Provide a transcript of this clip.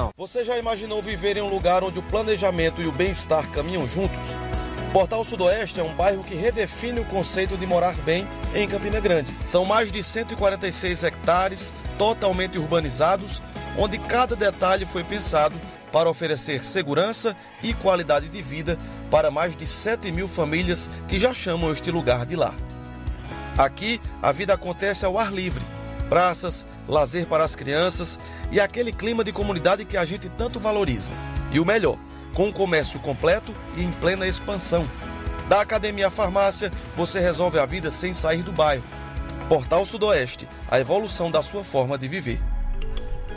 não. Você já imaginou viver em um lugar onde o planejamento e o bem-estar caminham juntos? Portal Sudoeste é um bairro que redefine o conceito de morar bem em Campina Grande. São mais de 146 hectares totalmente urbanizados, onde cada detalhe foi pensado para oferecer segurança e qualidade de vida para mais de 7.000 famílias que já chamam este lugar de lar. Aqui, a vida acontece ao ar livre. Praças, lazer para as crianças e aquele clima de comunidade que a gente tanto valoriza. E o melhor, com um comércio completo e em plena expansão. Da academia à farmácia, você resolve a vida sem sair do bairro. Portal Sudoeste, a evolução da sua forma de viver.